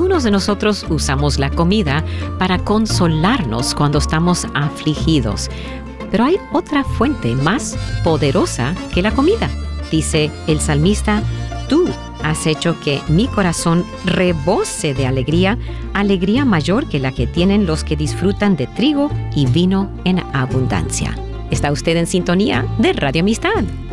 algunos de nosotros usamos la comida para consolarnos cuando estamos afligidos. Pero hay otra fuente más poderosa que la comida. Dice el salmista: tú has hecho que mi corazón rebose de alegría, alegría mayor que la que tienen los que disfrutan de trigo y vino en abundancia. ¿Está usted en sintonía de Radio Amistad?